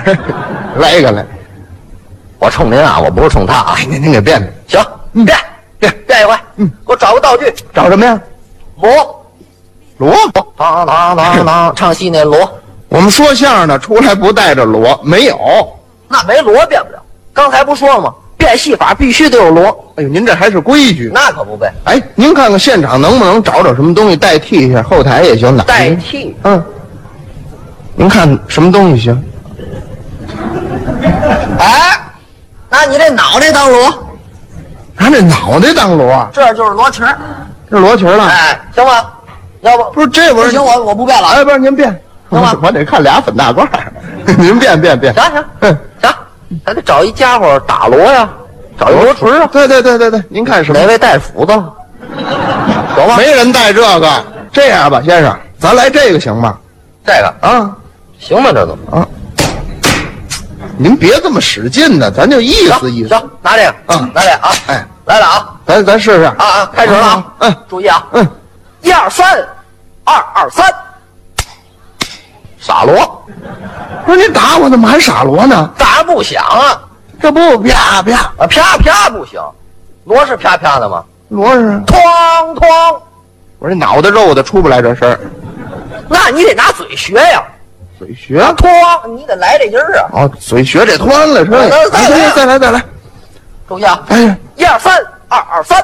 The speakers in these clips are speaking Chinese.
来一个来。 我冲您啊，我不是冲他啊。 您给变变。 行，变一回。给我找个道具。 找什么呀？锣。 当，唱戏那锣。 我们说相声的出来不带着锣，没有。 那没锣变不了。刚才不说了吗？变戏法必须得有锣。 哎呦，您这还是规矩。 那可不呗。 哎，您看看现场能不能找什么东西代替一下，后台也行的。 代替？ 您看什么东西行？ 哎，拿你这脑袋当锣。 拿这脑袋当锣？ 这就是锣裙。 这锣裙了。 哎，行吧？要不是这不行，我不变了。 哎，不是您变， 行吧？ 我得看俩粉大褂。您变。 行，咱得找一家伙打锣呀，找一锣锤啊。 对，您看什么？ 哪位带斧子？有吗？ 没人带这个。这样吧，先生，咱来这个行吗？ 这个啊， 行吗？这怎么啊？您别这么使劲的，咱就意思意思。 行，拿这个，拿这个啊。哎，来了啊， 咱试试啊，开始了啊。注意啊，1、2、3，2、2、3，傻锣。 不是你打我怎么还傻锣呢？ 打不响啊， 这不啪啪啊，啪不行，锣是啪的吗？ 锣是哐。 我这脑袋肉的出不来这声儿。 那你得拿嘴学呀， 嘴学哐，你得来这音儿啊。 哦，嘴学这端了是吧？再来。 注意啊， 哎呀 ，1、2、3，2、2、3，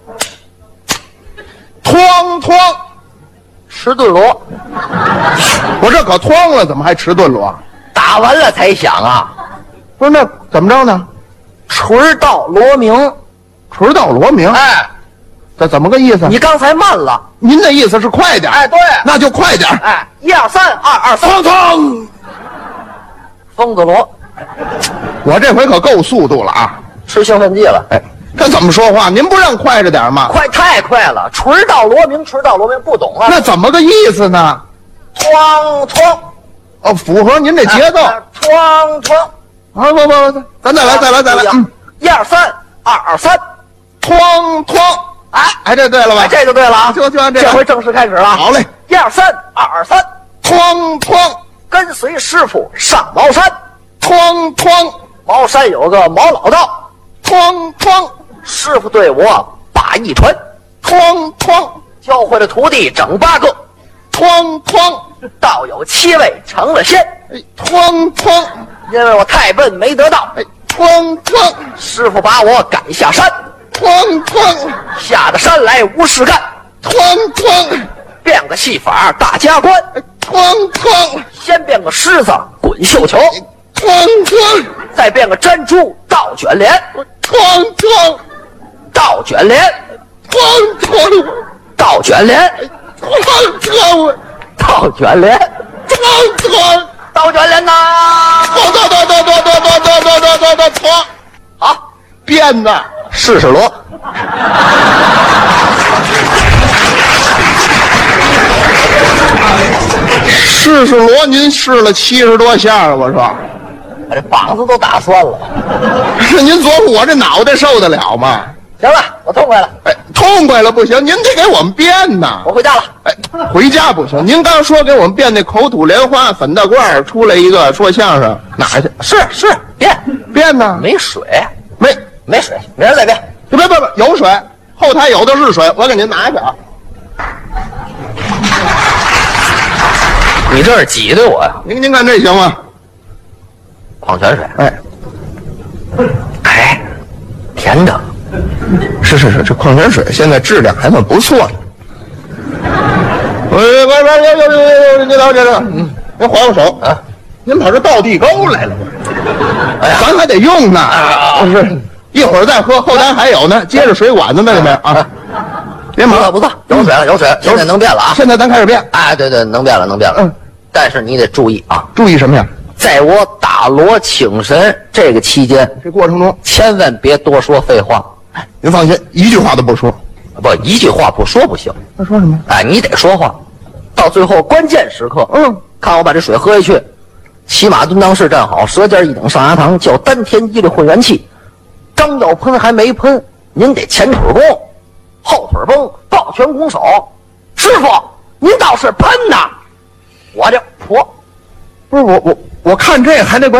哐， 迟钝锣。 我这可哐了，怎么还迟钝锣？ 打完了才响啊。 不是那怎么着呢？ 锤到锣鸣。 锤到锣鸣。 哎， 这怎么个意思？ 你刚才慢了。 您的意思是快点？ 哎，对， 那就快点。 哎，1、2、3，2、2、3， 哐， 疯子锣。 我这回可够速度了啊！ 吃兴奋剂了。 哎，这怎么说话？您不让快着点吗？ 太快了，锤到锣鸣，不懂啊。 那怎么个意思呢？ 哐。 哦，符合您这节奏。 哐。 啊，不，咱再来。 1、2、3，2、2、3， 哐。哎，这对了吧？ 这就对了啊！ 就按这回正式开始了。 好嘞 ，1、2、3，2、2、3， 哐， 跟随师傅上茅山。 哐， 茅山有个毛老道。 哐， 师傅对我把一传。 哐， 教会了徒弟整8个。 哐， 道友7位成了仙。 哎，哐， 因为我太笨没得道。 哎，哐， 师傅把我赶下山。 哐， 下的山来无事干。 哐， 变个戏法大家观。 哐， 先变个狮子滚绣球。 哐， 再变个珍珠倒卷帘。 哐， 倒卷帘。 哐， 倒卷帘。 哐， 倒卷帘。倒卷帘呐！ 哐， 好， 变的试试锣。 试试锣，您试了70多下了，我说， 我这膀子都打酸了。 您琢磨我这脑袋受得了吗？ 行了，我痛快了。 哎，痛快了不行，您得给我们变呐。 我回家了。 哎，回家不行，您刚说给我们变那口吐莲花粉大褂出来一个说相声，哪儿去？ 是变呢？ 没水， 没水，明儿再变。 别，有水，后台有的是水，我给您拿去啊。 你这是挤兑我呀？ 您看这行吗？ 矿泉水。 哎， 甜的。 是，这矿泉水现在质量还算不错呢。喂，您等着，您还我手啊！您跑这倒地沟来了， 哎呀， 咱还得用呢。是，一会儿再喝，后台还有呢，接着水管子那里面啊。别忙， 不错，有水，现在能变了啊！ 现在咱开始变。 哎，对，能变了。但是你得注意啊！ 注意什么呀？ 在我打锣请神这个期间， 这过程中千万别多说废话。 您放心，一句话都不说。 不，一句话不说不行。 他说什么？ 哎，你得说话。到最后关键时刻，看我把这水喝下去，骑马蹲裆式站好，舌尖一等上牙膛，叫丹田一力混元气。刚要喷还没喷，您得前腿弓，后腿绷，抱拳拱手。师傅，您倒是喷呐！我这婆， 不是我看这还得管